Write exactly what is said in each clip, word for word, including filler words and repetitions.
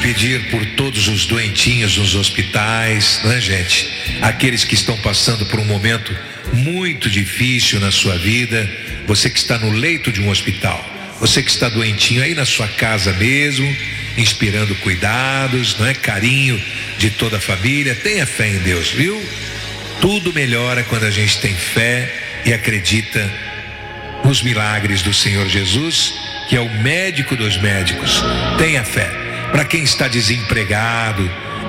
pedir por todos os doentinhos nos hospitais, não é, gente? Aqueles que estão passando por um momento muito difícil na sua vida. Você que está no leito de um hospital, você que está doentinho aí na sua casa mesmo, inspirando cuidados, não é? Carinho de toda a família. Tenha fé em Deus, viu? Tudo melhora quando a gente tem fé e acredita nos milagres do Senhor Jesus, que é o médico dos médicos. Tenha fé. Para quem está desempregado,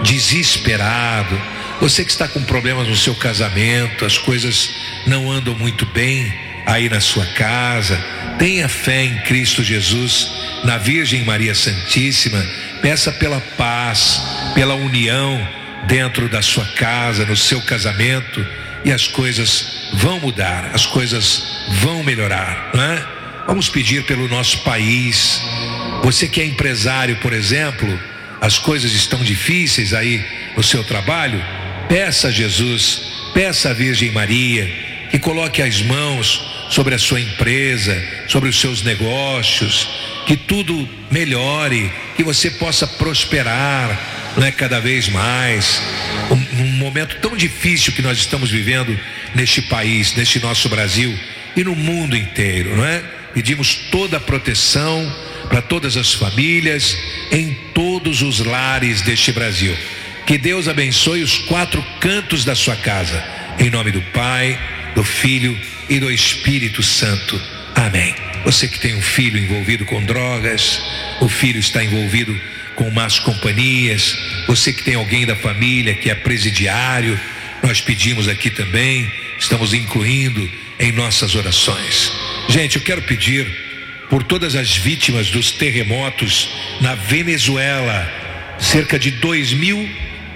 desesperado, você que está com problemas no seu casamento, as coisas não andam muito bem aí na sua casa, tenha fé em Cristo Jesus, na Virgem Maria Santíssima. Peça pela paz, pela união dentro da sua casa, no seu casamento, e as coisas vão mudar, as coisas vão melhorar, não é? Vamos pedir pelo nosso país. Você que é empresário, por exemplo, as coisas estão difíceis aí no seu trabalho. Peça a Jesus, peça a Virgem Maria que coloque as mãos sobre a sua empresa, sobre os seus negócios, que tudo melhore, que você possa prosperar, não é, cada vez mais. Um, um momento tão difícil que nós estamos vivendo neste país, neste nosso Brasil e no mundo inteiro, não é? Pedimos toda a proteção para todas as famílias, em todos os lares deste Brasil. Que Deus abençoe os quatro cantos da sua casa, em nome do Pai, do Filho e do Espírito Santo. Amém. Você que tem um filho envolvido com drogas, o filho está envolvido com más companhias, você que tem alguém da família que é presidiário, nós pedimos aqui também, estamos incluindo em nossas orações. Gente, eu quero pedir por todas as vítimas dos terremotos na Venezuela, cerca de dois mil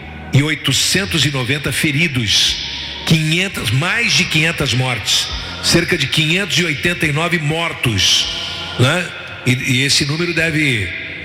e oitocentos e noventa feridos, quinhentas, mais de quinhentas mortes, cerca de quinhentos e oitenta e nove mortos, né? E, e esse número deve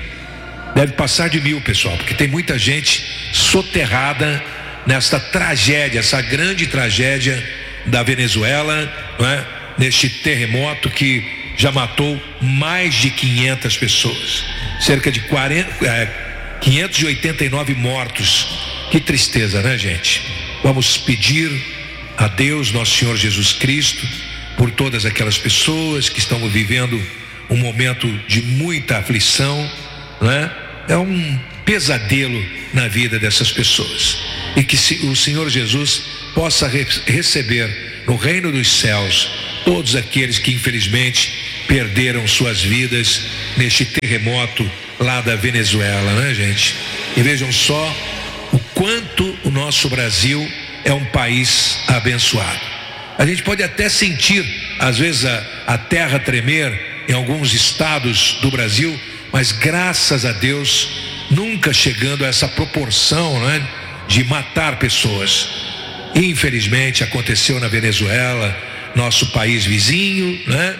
deve passar de mil, pessoal, porque tem muita gente soterrada nesta tragédia, essa grande tragédia da Venezuela, né? Neste terremoto que já matou mais de quinhentas pessoas, cerca de quarenta, é, quinhentos e oitenta e nove mortos. Que tristeza, né, gente? Vamos pedir a Deus, nosso Senhor Jesus Cristo, por todas aquelas pessoas que estão vivendo um momento de muita aflição, né? É um pesadelo na vida dessas pessoas, e que o Senhor Jesus possa re- receber no reino dos céus todos aqueles que infelizmente perderam suas vidas neste terremoto lá da Venezuela, né, gente? E vejam só o quanto o nosso Brasil é um país abençoado. A gente pode até sentir às vezes a, a terra tremer em alguns estados do Brasil, mas graças a Deus nunca chegando a essa proporção, né, de matar pessoas. Infelizmente aconteceu na Venezuela, nosso país vizinho, né?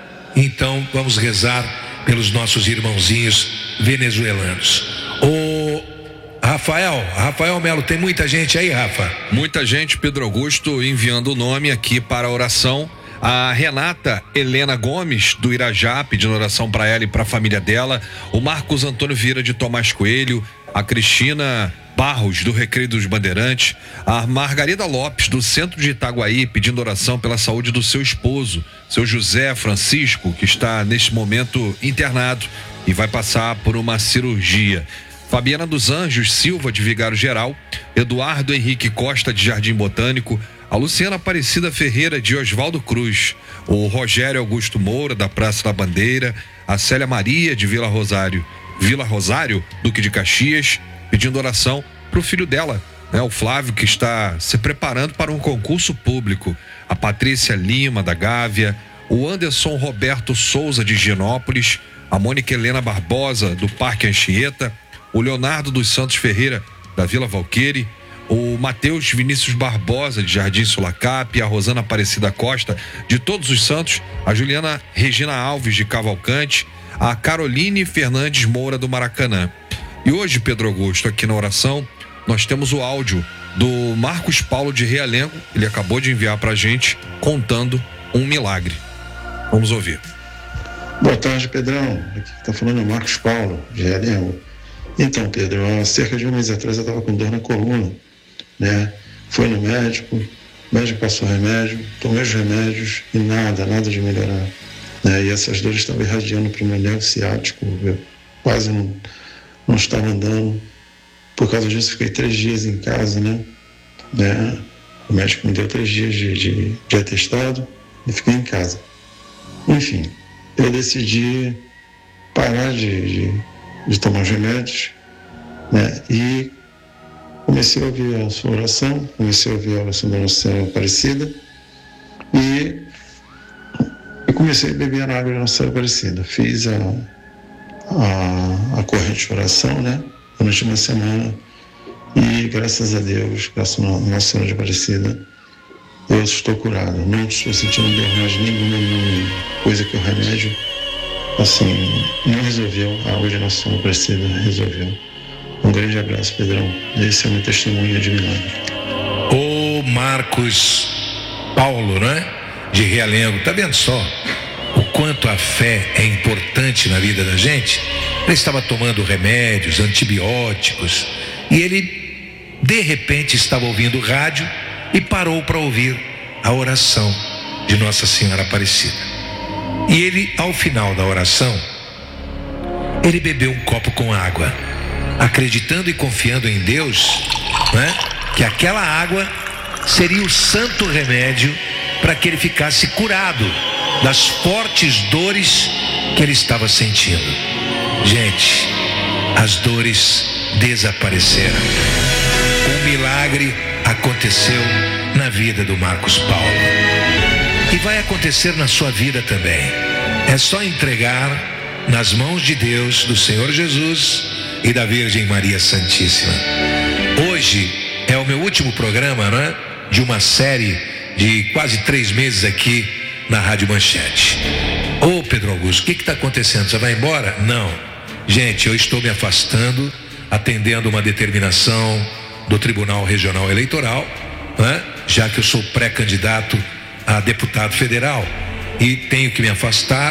Então vamos rezar pelos nossos irmãozinhos venezuelanos. O Rafael, Rafael Melo, tem muita gente aí, Rafa? Muita gente, Pedro Augusto, enviando o nome aqui para a oração. A Renata Helena Gomes, do Irajá, pedindo oração para ela e para a família dela. O Marcos Antônio Vieira de Tomás Coelho. A Cristina Barros, do Recreio dos Bandeirantes. A Margarida Lopes, do Centro de Itaguaí, pedindo oração pela saúde do seu esposo, seu José Francisco, que está neste momento internado e vai passar por uma cirurgia. Fabiana dos Anjos Silva, de Vigário Geral. Eduardo Henrique Costa, de Jardim Botânico. A Luciana Aparecida Ferreira, de Oswaldo Cruz. O Rogério Augusto Moura, da Praça da Bandeira. A Célia Maria, de Vila Rosário, Vila Rosário, Duque de Caxias, pedindo oração para o filho dela, né, o Flávio, que está se preparando para um concurso público. A Patrícia Lima, da Gávea. O Anderson Roberto Souza, de Higienópolis. A Mônica Helena Barbosa, do Parque Anchieta. O Leonardo dos Santos Ferreira, da Vila Valqueire. O Matheus Vinícius Barbosa, de Jardim Sulacap. A Rosana Aparecida Costa, de Todos os Santos. A Juliana Regina Alves, de Cavalcante. A Caroline Fernandes Moura, do Maracanã. E hoje, Pedro Augusto, aqui na oração, nós temos o áudio do Marcos Paulo, de Realengo. Ele acabou de enviar pra gente, contando um milagre. Vamos ouvir. Boa tarde, Pedrão. Aqui que tá falando é o Marcos Paulo, de Realengo. Então, Pedro, há cerca de um mês atrás eu estava com dor na coluna, né? Fui no médico, o médico passou remédio, tomei os remédios e nada, nada de melhorar. Né? E essas dores estavam irradiando para o meu nervo ciático, eu quase não, não estava andando. Por causa disso, fiquei três dias em casa, né? né? O médico me deu três dias de, de, de atestado e fiquei em casa. Enfim, eu decidi parar de, de, de tomar os remédios, né? E comecei a ouvir a sua oração, comecei a ouvir a oração da Nossa Senhora Aparecida e eu comecei a beber a água da Nossa Senhora Aparecida. Fiz a, a, a corrente de oração, né? Durante uma semana e graças a Deus, graças a Nossa Senhora de Aparecida, eu estou curado. Não estou sentindo dor mais nenhuma, nenhuma coisa que o remédio, assim, não resolveu. A água de Nossa Senhora Aparecida resolveu. Um grande abraço, Pedrão. Esse é o meu testemunho de milagre. O Marcos Paulo, né? De Realengo, tá vendo só o quanto a fé é importante na vida da gente? Ele estava tomando remédios, antibióticos, e ele, de repente, estava ouvindo rádio e parou para ouvir a oração de Nossa Senhora Aparecida. E ele, ao final da oração, ele bebeu um copo com água, acreditando e confiando em Deus, né, que aquela água seria o santo remédio para que ele ficasse curado das fortes dores que ele estava sentindo. Gente, as dores desapareceram. Um milagre aconteceu na vida do Marcos Paulo e vai acontecer na sua vida também. É só entregar nas mãos de Deus, do Senhor Jesus e da Virgem Maria Santíssima. Hoje é o meu último programa, né, de uma série de quase três meses aqui na Rádio Manchete. Ô Pedro Augusto, o que está acontecendo? Você vai embora? Não. Gente, eu estou me afastando, atendendo uma determinação do Tribunal Regional Eleitoral, né? Já que eu sou pré-candidato a deputado federal e tenho que me afastar,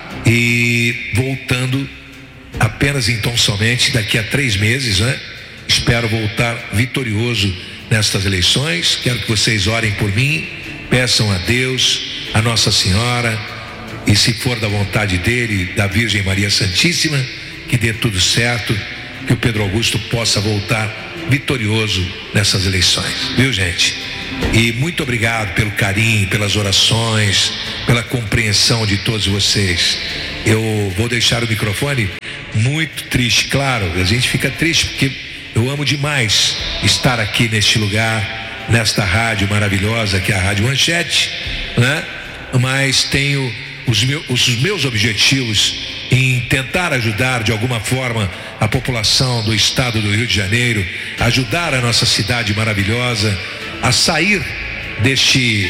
e voltando apenas então somente daqui a três meses, né? Espero voltar vitorioso nestas eleições. Quero que vocês orem por mim, peçam a Deus, a Nossa Senhora, e se for da vontade dele, da Virgem Maria Santíssima, que dê tudo certo, que o Pedro Augusto possa voltar vitorioso nessas eleições, viu, gente? E muito obrigado pelo carinho, pelas orações, pela compreensão de todos vocês. Eu vou deixar o microfone. Muito triste, claro, a gente fica triste porque eu amo demais estar aqui neste lugar, nesta rádio maravilhosa que é a Rádio Manchete, né? Mas tenho os meus, os meus objetivos em tentar ajudar de alguma forma a população do estado do Rio de Janeiro, ajudar a nossa cidade maravilhosa a sair deste,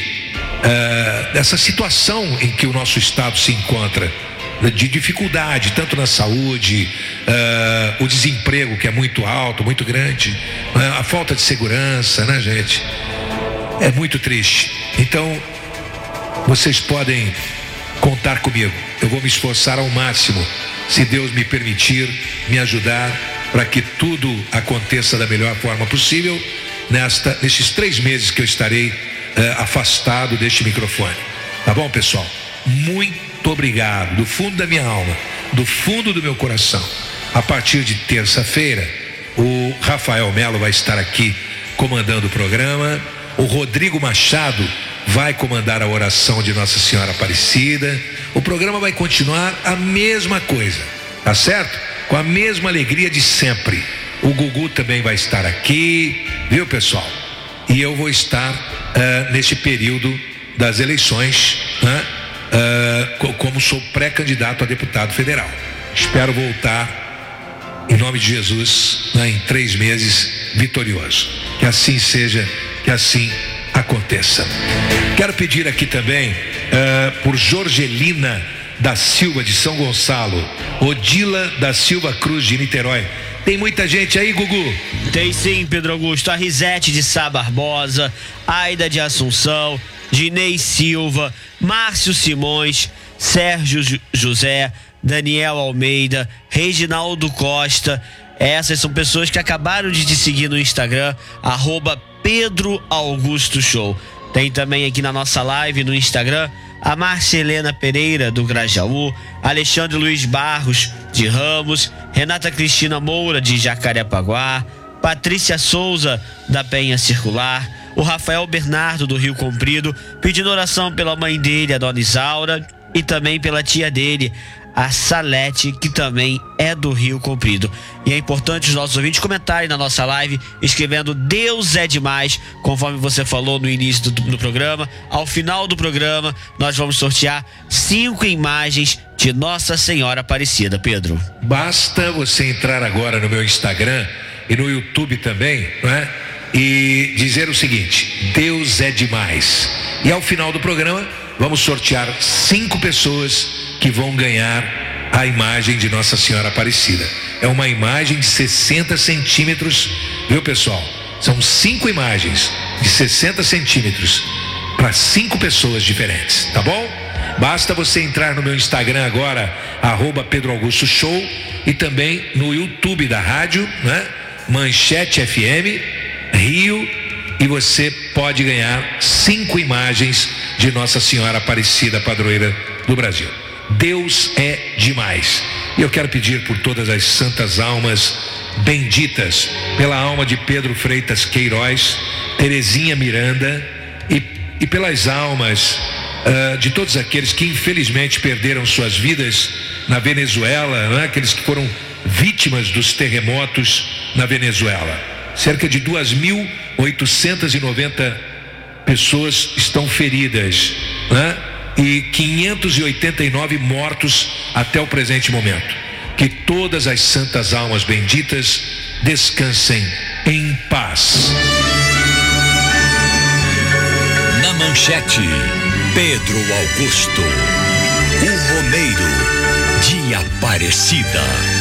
uh, dessa situação em que o nosso estado se encontra, de dificuldade, tanto na saúde, uh, o desemprego que é muito alto, muito grande, uh, a falta de segurança, né, gente? É muito triste. Então, vocês podem contar comigo. Eu vou me esforçar ao máximo, se Deus me permitir, me ajudar para que tudo aconteça da melhor forma possível nesta, nesses três meses que eu estarei uh, afastado deste microfone. Tá bom, pessoal? Muito obrigado, do fundo da minha alma, do fundo do meu coração. A partir de terça-feira, o Rafael Melo vai estar aqui comandando o programa. O Rodrigo Machado vai comandar a oração de Nossa Senhora Aparecida. O programa vai continuar a mesma coisa, tá certo? Com a mesma alegria de sempre. O Gugu também vai estar aqui, viu, pessoal? E eu vou estar uh, neste período das eleições, né? uh, como sou pré-candidato a deputado federal. Espero voltar em nome de Jesus, né, em três meses vitorioso. Que assim seja, que assim aconteça. Quero pedir aqui também uh, por Jorgelina da Silva de São Gonçalo, Odila da Silva Cruz de Niterói. Tem muita gente aí, Gugu? Tem sim, Pedro Augusto. A Risete de Sá Barbosa, Aida de Assunção, Dinei Silva, Márcio Simões, Sérgio José, Daniel Almeida, Reginaldo Costa, Essas são pessoas que acabaram de te seguir no Instagram, arroba Pedro Augusto Show. Tem também aqui na nossa live no Instagram a Márcia Helena Pereira, do Grajaú, Alexandre Luiz Barros, de Ramos, Renata Cristina Moura, de Jacarepaguá, Patrícia Souza, da Penha Circular, o Rafael Bernardo, do Rio Comprido, pedindo oração pela mãe dele, a dona Isaura, e também pela tia dele, a Salete, que também é do Rio Comprido. E é importante os nossos ouvintes comentarem na nossa live, escrevendo Deus é demais, conforme você falou no início do, do programa. Ao final do programa, nós vamos sortear cinco imagens de Nossa Senhora Aparecida, Pedro. Basta você entrar agora no meu Instagram e no YouTube também, não é? E dizer o seguinte: Deus é demais. E ao final do programa, vamos sortear cinco pessoas que vão ganhar a imagem de Nossa Senhora Aparecida. É uma imagem de sessenta centímetros, viu, pessoal? São cinco imagens de sessenta centímetros para cinco pessoas diferentes, tá bom? Basta você entrar no meu Instagram agora, arroba Pedro Augusto Show, e também no YouTube da rádio, né? Manchete F M, Rio, e você pode ganhar cinco imagens de Nossa Senhora Aparecida, padroeira do Brasil. Deus é demais. E eu quero pedir por todas as santas almas benditas, pela alma de Pedro Freitas Queiroz, Terezinha Miranda, e, e pelas almas uh, de todos aqueles que infelizmente perderam suas vidas na Venezuela, né? Aqueles que foram vítimas dos terremotos na Venezuela. Cerca de duas mil oitocentas e noventa pessoas estão feridas, né? E quinhentos e oitenta e nove mortos até o presente momento. Que todas as santas almas benditas descansem em paz. Na manchete, Pedro Augusto, o Romeiro de Aparecida.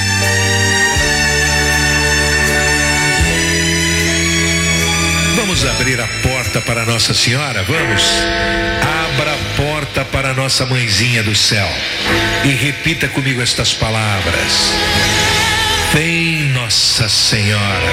Vamos abrir a porta para Nossa Senhora, vamos? Abra a porta para Nossa Mãezinha do Céu e repita comigo estas palavras: vem, Nossa Senhora,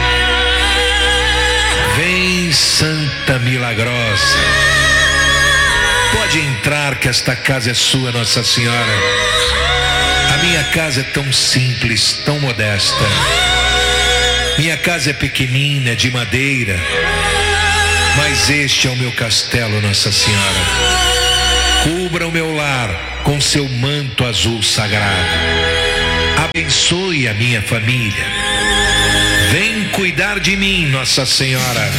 vem, Santa Milagrosa, pode entrar que esta casa é sua, Nossa Senhora. A minha casa é tão simples, tão modesta. Minha casa é pequenina, de madeira, mas este é o meu castelo, Nossa Senhora. Cubra o meu lar com seu manto azul sagrado. Abençoe a minha família. Vem cuidar de mim, Nossa Senhora.